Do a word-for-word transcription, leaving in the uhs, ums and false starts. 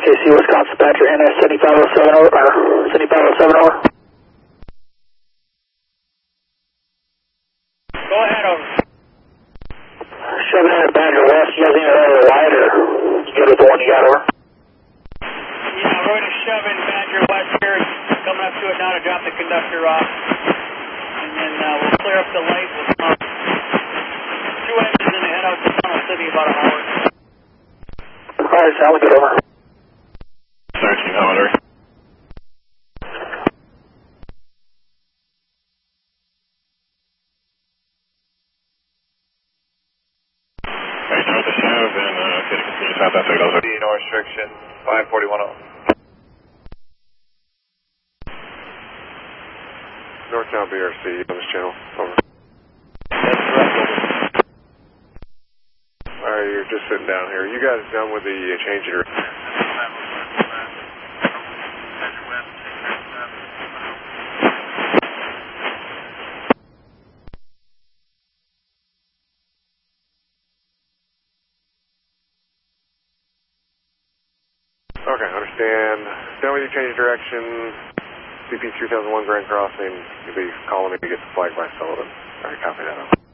K C Wisconsin Badger N S seventy-five oh seven over, or seventy-five oh seven over. Go ahead, over. Shoving in at Badger West, you guys need another light, or you good with the one you got, over? Yeah, we're going to shove in Badger West here, coming up to it now to drop the conductor off. And then uh, we'll clear up the light. We'll come up two engines and head out to Tunnel City about an hour. Alright, sound good, over. thirteen hundred. Okay, start the shove and uh, get it continue south after those. No restriction, five forty-one oh. Northbound B R C on this channel, over. That's correct, over. Alright, you're just sitting down here. You guys done with the uh, change of your... Okay, understand. Done with your change of direction. C P three thousand one Grand Crossing. You'll be calling me to get the flag by Sullivan. Alright, copy that.